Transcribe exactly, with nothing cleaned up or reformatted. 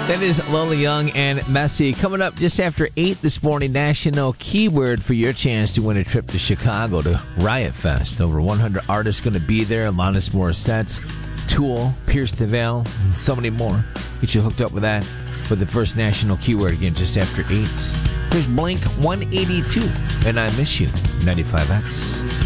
That is Lola Young and Messy. Coming up just after eight this morning, national keyword for your chance to win a trip to Chicago to Riot Fest. Over one hundred artists going to be there. Alanis Morissette, Tool, Pierce the Veil, and so many more. Get you hooked up with that with the first national keyword again just after eight. Here's Blink one eighty-two and I Miss You, ninety-five X.